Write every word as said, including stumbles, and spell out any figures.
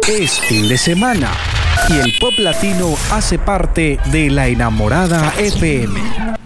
Es fin de semana y el pop latino hace parte de La Enamorada F M.